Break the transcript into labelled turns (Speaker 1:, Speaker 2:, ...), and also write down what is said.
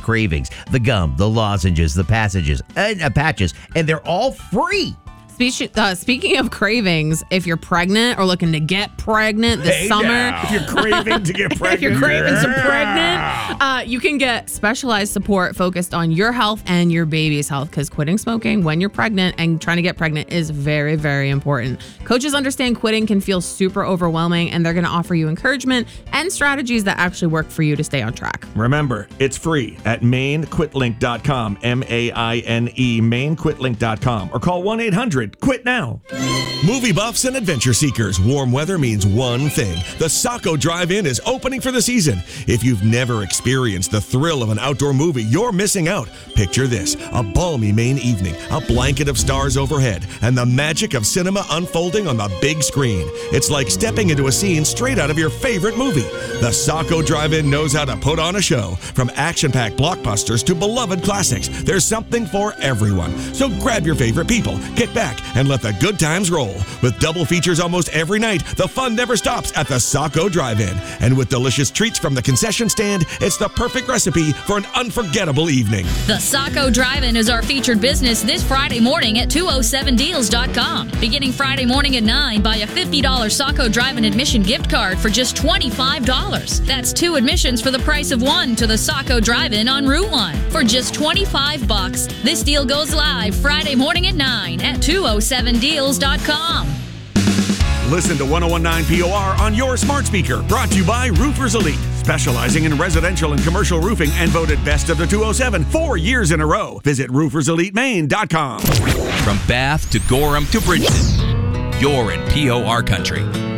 Speaker 1: Cravings, the gum, the lozenges, the patches, and they're all free.
Speaker 2: Speaking of cravings, if you're pregnant or looking to get pregnant this summer.
Speaker 3: Now. If you're craving to get pregnant.
Speaker 2: If you're craving to pregnant, you can get specialized support focused on your health and your baby's health, because quitting smoking when you're pregnant and trying to get pregnant is very, very important. Coaches understand quitting can feel super overwhelming, and they're going to offer you encouragement and strategies that actually work for you to stay on track.
Speaker 3: Remember, it's free at mainquitlink.com, M-A-I-N-E, mainquitlink.com, or call 1-800 Quit now.
Speaker 4: Movie buffs and adventure seekers, warm weather means one thing. The Saco Drive-In is opening for the season. If you've never experienced the thrill of an outdoor movie, you're missing out. Picture this: a balmy Maine evening, a blanket of stars overhead, and the magic of cinema unfolding on the big screen. It's like stepping into a scene straight out of your favorite movie. The Saco Drive-In knows how to put on a show. From action-packed blockbusters to beloved classics, there's something for everyone. So grab your favorite people, kick back, and let the good times roll. With double features almost every night, the fun never stops at the Saco Drive-In. And with delicious treats from the concession stand, it's the perfect recipe for an unforgettable evening.
Speaker 5: The Saco Drive-In is our featured business this Friday morning at 207deals.com. Beginning Friday morning at 9, buy a $50 Saco Drive-In admission gift card for just $25. That's 2 admissions for the price of 1 to the Saco Drive-In on Route 1 for just $25. This deal goes live Friday morning at 9 at 207deals.com.
Speaker 3: Listen to 1019 POR on your smart speaker. Brought to you by Roofers Elite, specializing in residential and commercial roofing, and voted best of the 207 4 years in a row. Visit rooferselitemaine.com.
Speaker 6: From Bath to Gorham to Bridgeton, you're in POR country.